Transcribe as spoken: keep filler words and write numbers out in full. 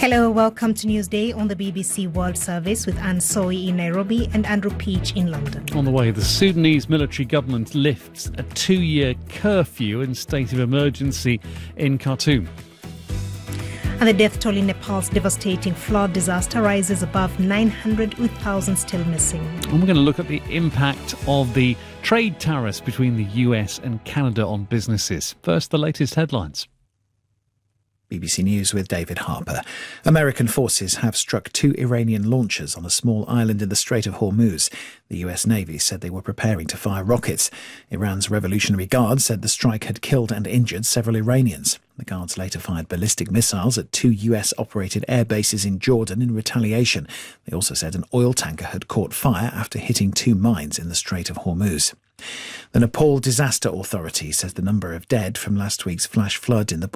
Hello, welcome to Newsday on the B B C World Service with Anne Soy in Nairobi and Andrew Peach in London. On the way, the Sudanese military government lifts a two-year curfew and state of emergency in Khartoum. And the death toll in Nepal's devastating flood disaster rises above nine hundred, with thousands still missing. And we're going to look at the impact of the trade tariffs between the U S and Canada on businesses. First, the latest headlines. B B C News with David Harper. American forces have struck two Iranian launchers on a small island in the Strait of Hormuz. The U S Navy said they were preparing to fire rockets. Iran's Revolutionary Guard said the strike had killed and injured several Iranians. The Guards later fired ballistic missiles at two U S-operated air bases in Jordan in retaliation. They also said an oil tanker had caught fire after hitting two mines in the Strait of Hormuz. The Nepal Disaster Authority says the number of dead from last week's flash flood in the